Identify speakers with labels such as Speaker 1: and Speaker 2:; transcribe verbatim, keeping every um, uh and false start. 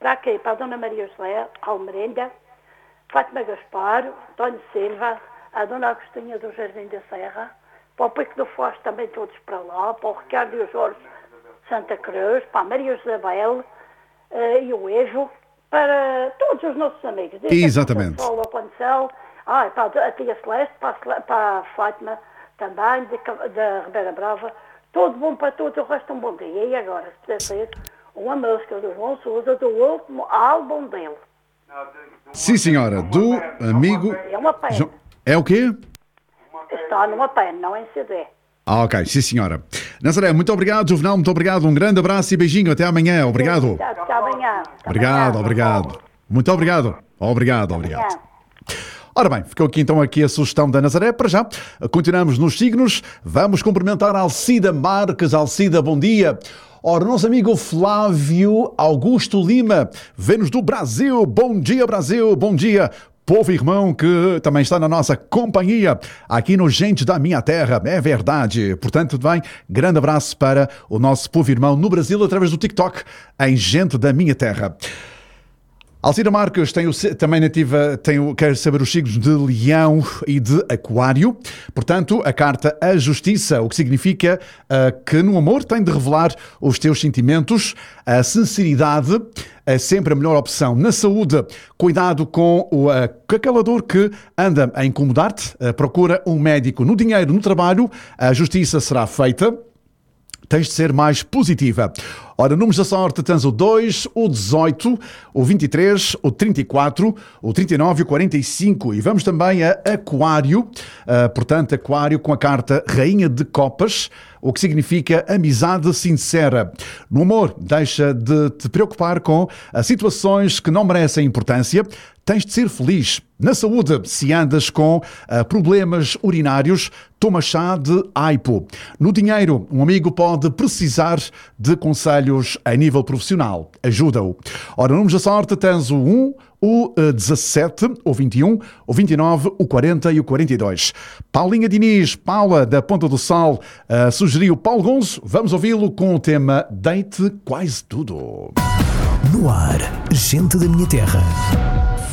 Speaker 1: para aqui, para a Dona Maria José Almeida, Fátima Gaspar, António Silva, a Dona Agostinha do Jardim da Serra, para o Pico do Foz também todos para lá, para o Ricardo e o Jorge Santa Cruz, para a Maria Isabel uh, e o Evo, para todos os nossos amigos.
Speaker 2: Exatamente.
Speaker 1: Para o Pancel, ah, para a tia Celeste, para a, para a Fátima também, da Ribeira Brava. Tudo bom para todos, o resto um bom dia. E agora, se puder ser uma música do João Sousa, do último álbum dele.
Speaker 2: Sim, senhora, do amigo...
Speaker 1: É uma pena.
Speaker 2: Jo... É o quê?
Speaker 1: Está numa pena, não em C D.
Speaker 2: Ah, ok, sim, senhora. Nazaré, muito obrigado. Juvenal, muito obrigado. Um grande abraço e beijinho. Até amanhã. Obrigado.
Speaker 1: Até, até amanhã. Até
Speaker 2: obrigado,
Speaker 1: amanhã.
Speaker 2: obrigado. Muito obrigado. Obrigado, obrigado. Ora bem, ficou aqui então aqui a sugestão da Nazaré. Para já, continuamos nos signos. Vamos cumprimentar a Alcida Marques. Alcida, bom dia. Ora, nosso amigo Flávio Augusto Lima, Vênus do Brasil. Bom dia, Brasil. Bom dia, povo irmão que também está na nossa companhia aqui no Gente da Minha Terra. É verdade. Portanto, tudo bem? Grande abraço para o nosso povo irmão no Brasil através do TikTok em Gente da Minha Terra. Alcida Marques tem o, também nativa, tem o, quer saber os signos de Leão e de Aquário. Portanto, a carta A Justiça, o que significa uh, que no amor tem de revelar os teus sentimentos. A sinceridade é sempre a melhor opção. Na saúde, cuidado com, o, uh, com aquela dor que anda a incomodar-te. Uh, procura um médico. No dinheiro, no trabalho, a justiça será feita. Tens de ser mais positiva. Ora, números da sorte, tens o dois, o dezoito, o vinte e três, o trinta e quatro, o trinta e nove e o quarenta e cinco. E vamos também a Aquário, uh, portanto, Aquário com a carta Rainha de Copas, o que significa amizade sincera. No amor, deixa de te preocupar com as situações que não merecem importância. Tens de ser feliz. Na saúde, se andas com uh, problemas urinários, toma chá de aipo. No dinheiro, um amigo pode precisar de conselhos a nível profissional. Ajuda-o. Ora, números da sorte, tens o um, o dezassete, o vinte e um, o vinte e nove, o quarenta e o quarenta e dois. Paulinha Diniz, Paula da Ponta do Sol, uh, sugeriu Paulo Gonzo. Vamos ouvi-lo com o tema Deite Quase Tudo.
Speaker 3: No ar, Gente da Minha Terra.